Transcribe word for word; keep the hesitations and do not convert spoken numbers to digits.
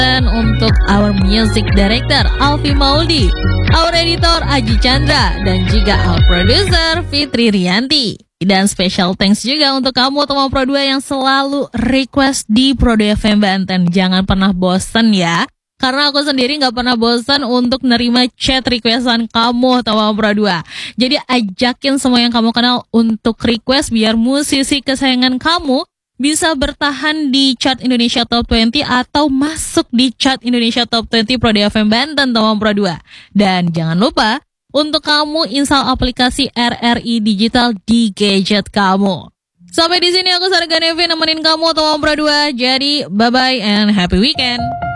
untuk our music director Alfi Mauldi, our editor Aji Chandra, dan juga our producer Fitri Rianti. Dan special thanks juga untuk kamu teman Pro dua yang selalu request di Pro dua F M Banten. Jangan pernah bosen ya, karena aku sendiri gak pernah bosan untuk nerima chat requestan kamu teman Pro dua. Jadi ajakin semua yang kamu kenal untuk request biar musisi kesayangan kamu bisa bertahan di chart Indonesia Top dua puluh atau masuk di chart Indonesia Top dua puluh Pro dua F M Banten teman Pro dua. Dan jangan lupa untuk kamu install aplikasi R R I Digital di gadget kamu. Sampai di sini aku Sarga Nevi nemenin kamu teman Pro dua. Jadi bye bye and happy weekend.